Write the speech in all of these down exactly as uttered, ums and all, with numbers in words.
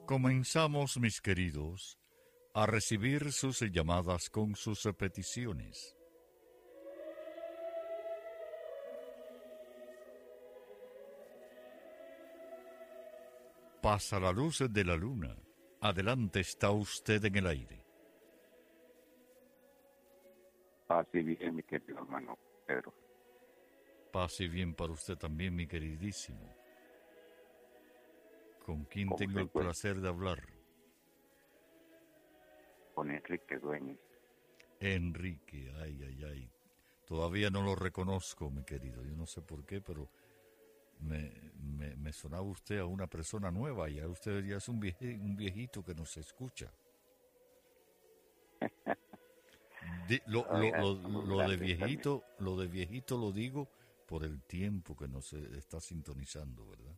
Comenzamos, mis queridos, a recibir sus llamadas con sus peticiones. Pasa la luz de la luna. Adelante, está usted en el aire. Paz y bien, mi querido hermano Pedro. Paz y bien para usted también, mi queridísimo. ¿Con quién ¿Cómo tengo se el encuentra? placer de hablar? Con Enrique Dueñas. Enrique, ay, ay, ay. Todavía no lo reconozco, mi querido. Yo no sé por qué, pero me, me, me sonaba usted a una persona nueva. Ya usted ya es un, vieje, un viejito que nos escucha. Di- lo, lo, Oiga, lo, somos lo de grandes viejito, lo de viejito lo digo por el tiempo que nos eh, está sintonizando, ¿verdad?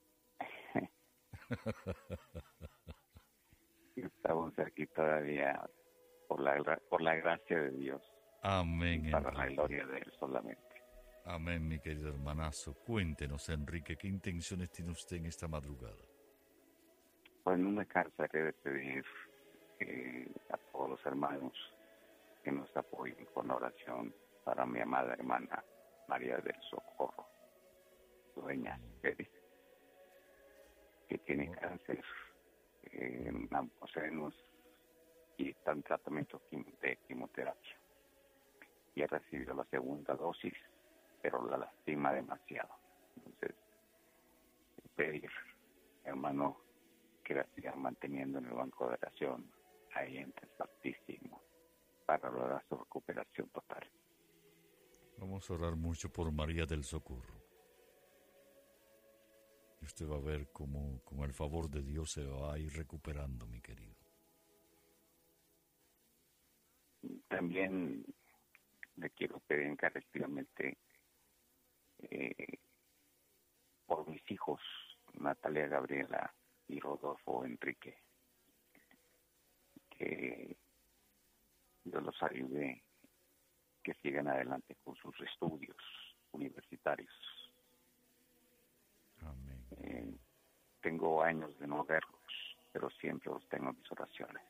también. Estamos aquí todavía por la, gra- por la gracia de Dios Amén, y para la Enrique. gloria de Él solamente. Amén, mi querido hermanazo. Cuéntenos, Enrique, ¿qué intenciones tiene usted en esta madrugada? Pues no me cansaré de pedir eh, a todos los hermanos que nos apoyen con oración para mi amada hermana María del Socorro Dueñas Pérez, que tiene cáncer eh, en ambos senos y está en tratamiento quim- de quimioterapia. Y ha recibido la segunda dosis, pero la lastima demasiado. Entonces, pedir, hermano, que la sigan manteniendo en el banco de oración, ahí en Altísimo, para lograr su recuperación total. Vamos a orar mucho por María del Socorro. Y usted va a ver cómo, con el favor de Dios, se va a ir recuperando, mi querido. También le quiero pedir encarecidamente eh, por mis hijos, Natalia Gabriela y Rodolfo Enrique, que Dios los ayude, que sigan adelante con sus estudios universitarios. Amén. Eh, tengo años de no verlos, pero siempre los tengo en mis oraciones.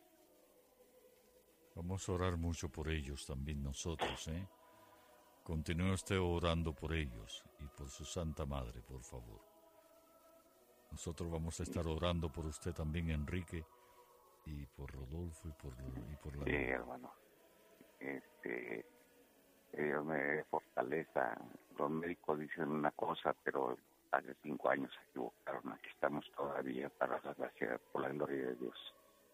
Vamos a orar mucho por ellos también nosotros, ¿eh? Continúe usted orando por ellos y por su Santa Madre, por favor. Nosotros vamos a estar orando por usted también, Enrique, y por Rodolfo y por, y por la Sí, niña. hermano. Este, que Dios me dé fortaleza. Los médicos dicen una cosa, pero hace cinco años se equivocaron. Aquí estamos todavía para la gracia, por la gloria de Dios.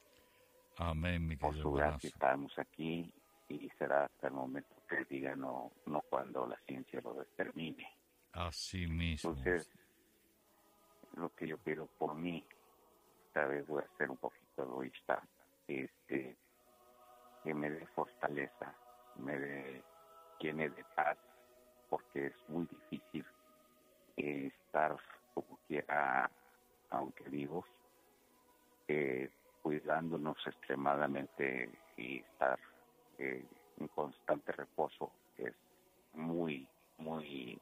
Amén, mi Por querido su gracia hermanazo. estamos aquí y será hasta el momento que diga, no, no cuando la ciencia lo determine. Así mismo. Entonces, lo que yo pido por mí, esta vez voy a ser un poquito egoísta, este, que me dé fortaleza, me dé, llene de paz, porque es muy difícil eh, estar como quiera, aunque vivos, eh, cuidándonos extremadamente y estar eh, en constante reposo. Es muy, muy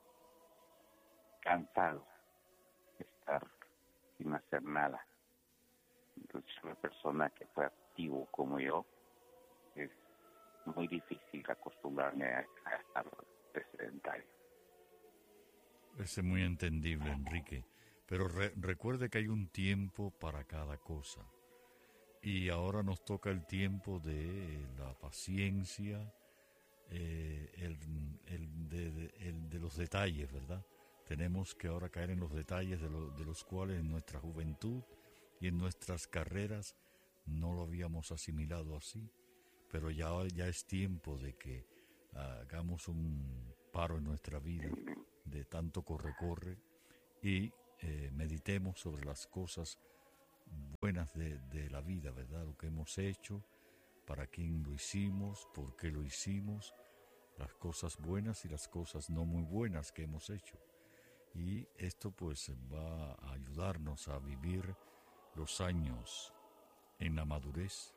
cansado estar sin hacer nada. Entonces, una persona que fue activo como yo, es muy difícil acostumbrarme a, a estar sedentario. Es muy entendible, Enrique. Pero re- recuerde que hay un tiempo para cada cosa. Y ahora nos toca el tiempo de la paciencia, eh, el, el, de, de, el de los detalles, ¿verdad? Tenemos que ahora caer en los detalles de, lo, de los cuales en nuestra juventud y en nuestras carreras no lo habíamos asimilado así. Pero ya, ya es tiempo de que uh, hagamos un paro en nuestra vida de tanto corre-corre y eh, meditemos sobre las cosas buenas de, de la vida, ¿verdad? Lo que hemos hecho, para quién lo hicimos, por qué lo hicimos, las cosas buenas y las cosas no muy buenas que hemos hecho. Y esto pues va a ayudarnos a vivir los años en la madurez.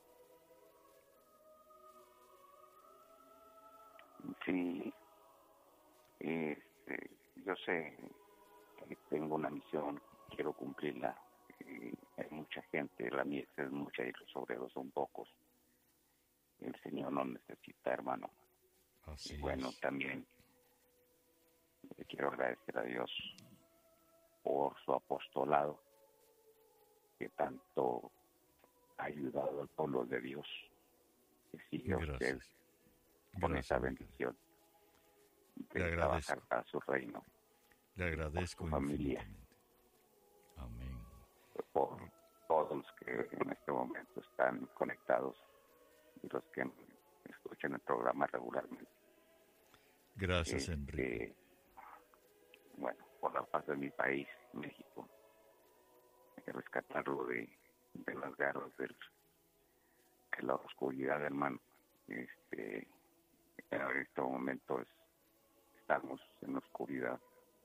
Sí, este, yo sé que tengo una misión, quiero cumplirla. Eh, hay mucha gente, la mies es mucha y los obreros son pocos. El Señor nos necesita, hermano. Así y bueno, es. también le quiero agradecer a Dios por su apostolado, que tanto ha ayudado al pueblo de Dios, que sigue usted Gracias. con Gracias, esa mi querido. bendición Le de trabajar agradezco. para su reino, Le agradezco por su familia, infinitamente. Amén. por todos los que en este momento están conectados y los que escuchan el programa regularmente. Gracias, Enrique. Este, bueno, por la paz de mi país, México, hay que rescatarlo de, de las garras del, de la oscuridad, hermano. Este, en este momento es, estamos en la oscuridad.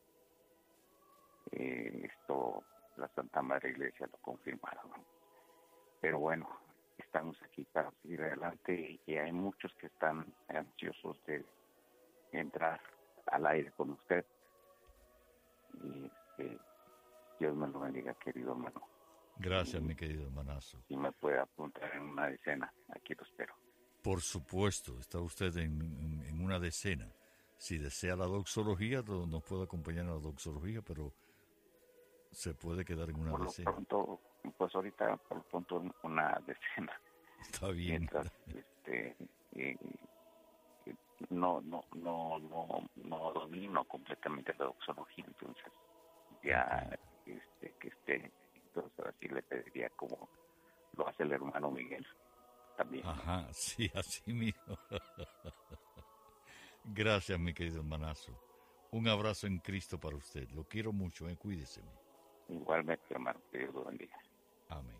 Eh, esto la Santa Madre Iglesia lo confirma, ¿no? Pero bueno, estamos aquí para seguir adelante y hay muchos que están ansiosos de entrar al aire con usted. Y este, Dios me lo bendiga, querido hermano. Gracias, mi querido hermanazo. Si me puede apuntar en una decena, aquí lo espero. Por supuesto, está usted en, en, en una decena. Si desea la doxología, no- nos puede acompañar en la doxología, pero se puede quedar en una Por lo decena. pronto, pues ahorita por lo pronto una decena. Está bien. Mientras este eh, eh, no no no no no domino completamente la doxología, entonces ya este que esté, entonces así le pediría como lo hace el hermano Miguel también. Ajá, sí, así mismo. Gracias, mi querido hermanazo. Un abrazo en Cristo para usted. Lo quiero mucho, eh. Cuídese. Igualmente, hermano, que Dios lo bendiga. Amén.